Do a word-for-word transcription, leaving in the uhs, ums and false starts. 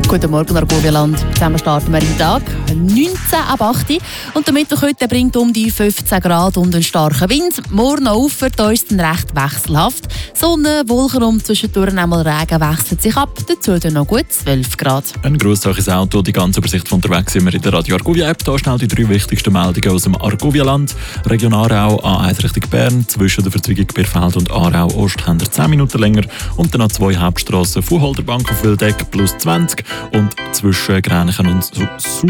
Guten Morgen, Argovia-Land. Zusammen starten wir im Tag. neunzehn ab acht. Und der Mittwoch heute bringt um die fünfzehn Grad und einen starken Wind. Morgen auf wird uns dann recht wechselhaft. Sonne, Wolken und zwischendurch einmal Regen wechselt sich ab. Dazu dann noch gut zwölf Grad. Ein grosses Auto, die ganze Übersicht von unterwegs sind wir in der Radio Argovia App. Da schnell die drei wichtigsten Meldungen aus dem Argovia-Land. Region Aarau, A eins Richtung Bern, zwischen der Verzweigung Bierfeld und Aarau Ost haben wir zehn Minuten länger. Und dann noch zwei Hauptstrassen, Fuhlholderbank auf Wildeck plus zwanzig und zwischen Gränichen und Su